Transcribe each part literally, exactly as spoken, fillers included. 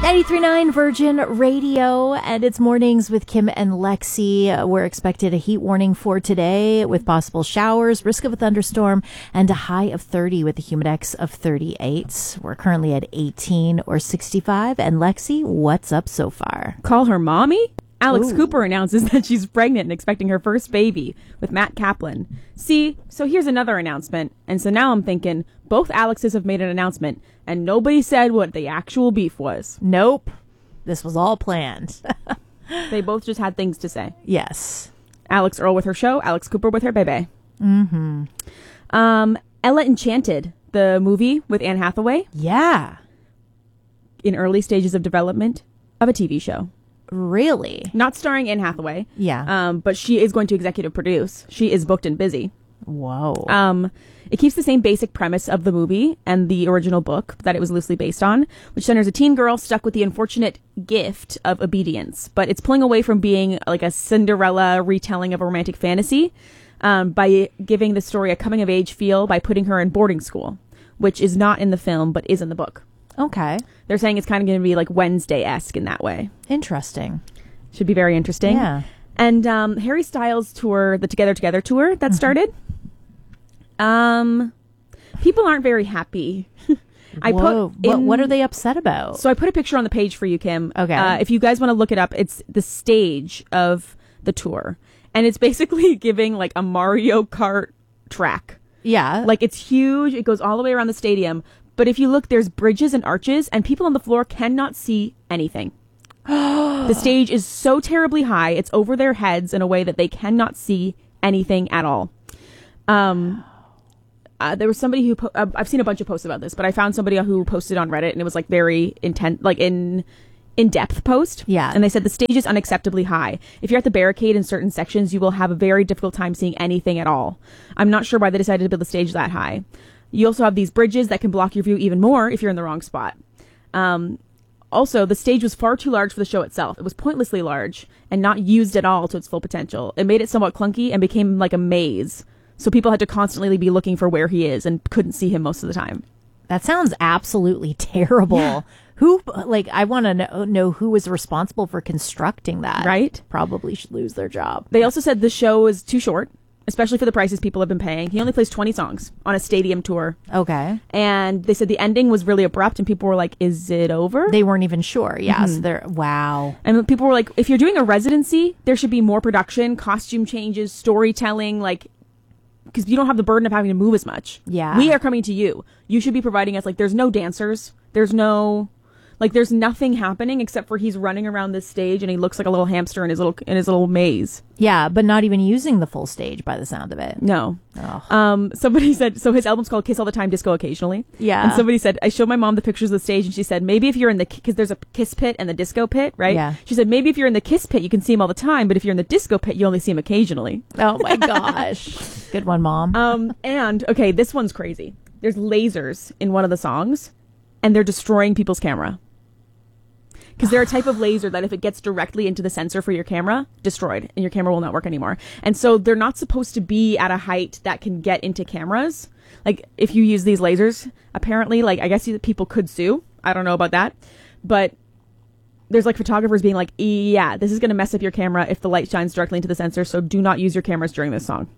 ninety-three point nine Virgin Radio, and it's Mornings with Kim and Lexi. Uh, we're expected a heat warning for today with possible showers, risk of a thunderstorm, and a high of thirty with a humidex of thirty-eight. We're currently at eighteen or sixty-five. And Lexi, what's up so far? Call her mommy? Alex Ooh. Cooper announces that she's pregnant and expecting her first baby with Matt Kaplan. See, so here's another announcement. And so now I'm thinking, both Alexes have made an announcement, and nobody said what the actual beef was. Nope. This was all planned. They both just had things to say. Yes. Alex Earl with her show, Alex Cooper with her bebe. Mm-hmm. Um, Ella Enchanted, the movie with Anne Hathaway. Yeah. In early stages of development of a T V show. Really? Not starring Anne Hathaway. Yeah. Um, but she is going to executive produce. She is booked and busy. Whoa. Um, it keeps the same basic premise of the movie and the original book that it was loosely based on, which centers a teen girl stuck with the unfortunate gift of obedience. But it's pulling away from being like a Cinderella retelling of a romantic fantasy um, by giving the story a coming-of-age feel by putting her in boarding school, which is not in the film but is in the book. Okay. They're saying it's kind of going to be like Wednesday-esque in that way. Interesting. Should be very interesting. Yeah. And um, Harry Styles' tour, the Together Together tour that mm-hmm. started, um, people aren't very happy. I Whoa. put in, what, what are they upset about? So I put a picture on the page for you, Kim. Okay. Uh, if you guys want to look it up, it's the stage of the tour. And it's basically giving like a Mario Kart track. Yeah. Like it's huge. It goes all the way around the stadium. But if you look, there's bridges and arches, and people on the floor cannot see anything. The stage is so terribly high, it's over their heads in a way that they cannot see anything at all. Um, uh, there was somebody who, po- uh, I've seen a bunch of posts about this, but I found somebody who posted on Reddit, and it was like very intense, like in in-depth post. Yeah. And they said the stage is unacceptably high. If you're at the barricade in certain sections, you will have a very difficult time seeing anything at all. I'm not sure why they decided to build the stage that high. You also have these bridges that can block your view even more if you're in the wrong spot. Um, also, the stage was far too large for the show itself. It was pointlessly large and not used at all to its full potential. It made it somewhat clunky and became like a maze. So people had to constantly be looking for where he is and couldn't see him most of the time. That sounds absolutely terrible. Yeah. Who, like, I want to know, know who was responsible for constructing that. Right? Probably should lose their job. They also said the show is too short, especially for the prices people have been paying. He only plays twenty songs on a stadium tour. Okay. And they said the ending was really abrupt, and people were like, is it over? They weren't even sure. Yeah. Mm-hmm. So they're, wow. And people were like, if you're doing a residency, there should be more production, costume changes, storytelling, like, because you don't have the burden of having to move as much. Yeah. We are coming to you. You should be providing us, like, there's no dancers. There's no... Like, there's nothing happening except for he's running around this stage and he looks like a little hamster in his little in his little maze. Yeah, but not even using the full stage by the sound of it. No. Oh. Um, somebody said, so his album's called Kiss All the Time, Disco Occasionally. Yeah. And somebody said, I showed my mom the pictures of the stage and she said, maybe if you're in the, because there's a kiss pit and the disco pit, right? Yeah. She said, maybe if you're in the kiss pit, you can see him all the time, but if you're in the disco pit, you only see him occasionally. Oh my gosh. Good one, Mom. Um, and, okay, this one's crazy. There's lasers in one of the songs and they're destroying people's camera. Because they're a type of laser that if it gets directly into the sensor for your camera, destroyed, and your camera will not work anymore. And so they're not supposed to be at a height that can get into cameras. Like, if you use these lasers, apparently, like, I guess people could sue. I don't know about that. But there's, like, photographers being like, yeah, this is going to mess up your camera if the light shines directly into the sensor, so do not use your cameras during this song.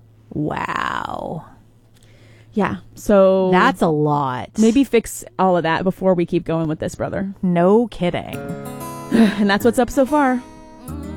Wow. Yeah, so... That's a lot. Maybe fix all of that before we keep going with this, brother. No kidding. And that's what's up so far.